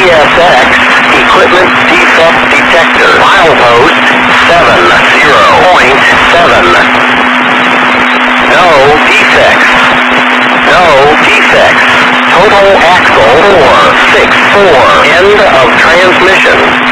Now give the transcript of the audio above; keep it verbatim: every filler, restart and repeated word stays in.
S X, equipment defect detector. Milepost seven zero point seven. No defects. No defects. Total axle four six four. End of transmission.